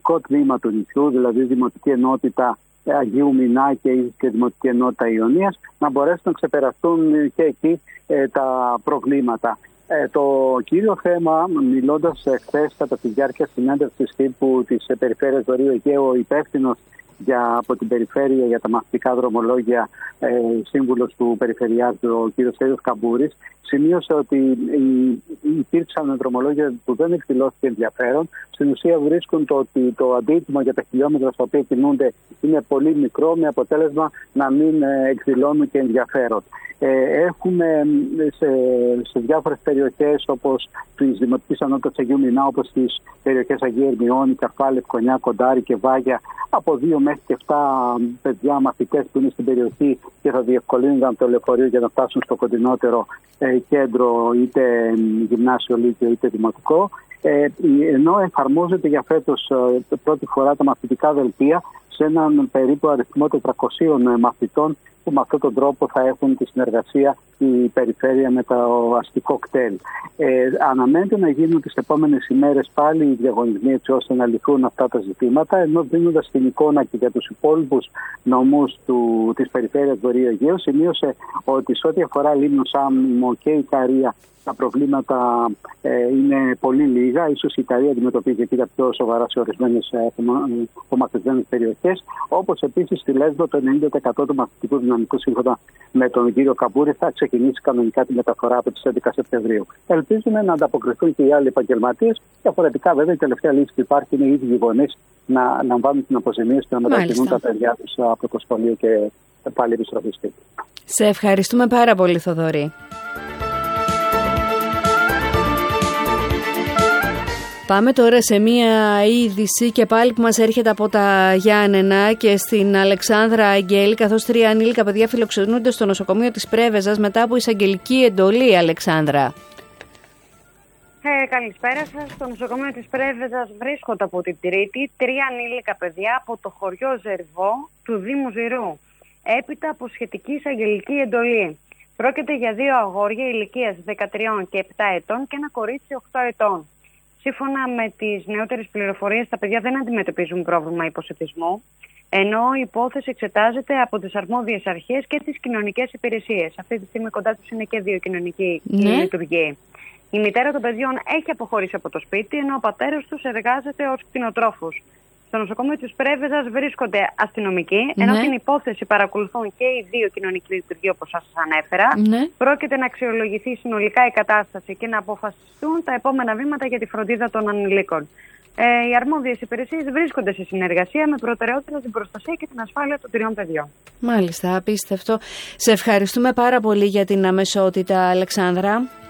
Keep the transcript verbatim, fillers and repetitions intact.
κεντρικό τμήμα του νησιού, δηλαδή Δημοτική Ενότητα Αγίου Μινά και η Δημοτική Ενότητα Ιωνίας, να μπορέσουν να ξεπεραστούν και εκεί ε, τα προβλήματα. Ε, το κύριο θέμα, μιλώντας χθες κατά τη διάρκεια συνέντευξης τύπου της Περιφέρειας Βορείου Αιγαίου, ο υπεύθυνος για, από την Περιφέρεια για τα μαθητικά δρομολόγια, ε, σύμβουλος του Περιφερειάρχη, ο κ. Σέριος Καμπούρης, σημείωσε ότι υπήρξαν δρομολόγια που δεν εκδηλώθηκε ενδιαφέρον. Στην ουσία βρίσκουν το ότι το αντίτιμο για τα χιλιόμετρα στα οποία κινούνται είναι πολύ μικρό, με αποτέλεσμα να μην εκδηλώνουν και ενδιαφέρον. Έχουμε σε, σε διάφορες περιοχές όπως της Δημοτικής Ενότητας Αγίου Μινά, όπως τις περιοχές Αγίου Ερμιώνη, Καρφά, Λευκονιά, Κοντάρι και Βάγια, από δύο μέχρι και εφτά παιδιά μαθητές που είναι στην περιοχή και θα διευκολύνουν το λεωφορείο για να φτάσουν στο κοντινότερο ε, κέντρο, είτε γυμνάσιο, λύκειο είτε δημοτικό. Ε, ενώ εφαρμόζεται για φέτος ε, πρώτη φορά τα μαθητικά δελτία σε έναν περίπου αριθμό τετρακοσίων μαθητών, που με αυτόν τον τρόπο θα έχουν τη συνεργασία η περιφέρεια με το αστικό κτέλ. Ε, αναμένεται να γίνουν τις επόμενες ημέρες πάλι οι διαγωνισμοί έτσι ώστε να λυθούν αυτά τα ζητήματα, ενώ δίνοντας την εικόνα και για τους υπόλοιπους νομούς του, της περιφέρειας Βορείου Αιγαίου, σημείωσε ότι σε ό,τι αφορά Λίμνο, Σάμο και Ικαρία, τα προβλήματα ε, είναι πολύ λίγα. Ίσως η Ικαρία αντιμετωπίζει εκεί τα πιο σοβαρά σε ορισμένες απομακρυσμένες περιοχές. Όπως επίσης στη Λέσβο το ενενήντα τοις εκατό του μαθητικού δυναμικού, σύμφωνα με τον κύριο Καμπούρη, θα ξεκινήσει κανονικά τη μεταφορά από τις έντεκα Σεπτεμβρίου. Ελπίζουμε να ανταποκριθούν και οι άλλοι επαγγελματίες. Διαφορετικά, βέβαια, η τελευταία λύση που υπάρχει είναι οι ίδιοι γονείς να λαμβάνουν την αποζημίωση και να μετακινούν τα παιδιά τους από το σχολείο και πάλι επιστροφή σπίτι. Σε ευχαριστούμε πάρα πολύ, Θοδωρή. Πάμε τώρα σε μία είδηση και πάλι που μας έρχεται από τα Γιάννενα και στην Αλεξάνδρα Αγγέλη, καθώς τρία ανήλικα παιδιά φιλοξενούνται στο νοσοκομείο της Πρέβεζας μετά από εισαγγελική εντολή. Αλεξάνδρα. Ε, καλησπέρα σας. Στο νοσοκομείο της Πρέβεζας βρίσκονται από την Τρίτη τρία ανήλικα παιδιά από το χωριό Ζερβό του Δήμου Ζηρού, έπειτα από σχετική εισαγγελική εντολή. Πρόκειται για δύο αγόρια ηλικίας δεκατρία και επτά ετών και ένα κορίτσι οκτώ ετών. Σύμφωνα με τις νεότερες πληροφορίες, τα παιδιά δεν αντιμετωπίζουν πρόβλημα υποσιτισμού, ενώ η υπόθεση εξετάζεται από τις αρμόδιες αρχές και τις κοινωνικές υπηρεσίες. Αυτή τη στιγμή κοντά τους είναι και δύο κοινωνικοί ναι. λειτουργοί. Η μητέρα των παιδιών έχει αποχωρήσει από το σπίτι, ενώ ο πατέρας τους εργάζεται ως κτηνοτρόφος. Στο νοσοκομείο της Πρέβεζας βρίσκονται αστυνομικοί, ενώ ναι. την υπόθεση παρακολουθούν και οι δύο κοινωνικοί λειτουργοί, όπως σας ανέφερα. Ναι. Πρόκειται να αξιολογηθεί συνολικά η κατάσταση και να αποφασιστούν τα επόμενα βήματα για τη φροντίδα των ανηλίκων. Ε, οι αρμόδιες υπηρεσίες βρίσκονται σε συνεργασία με προτεραιότητα την προστασία και την ασφάλεια των τριών παιδιών. Μάλιστα, απίστευτο. Σε ευχαριστούμε πάρα πολύ για την αμεσότητα, Αλεξάνδρα.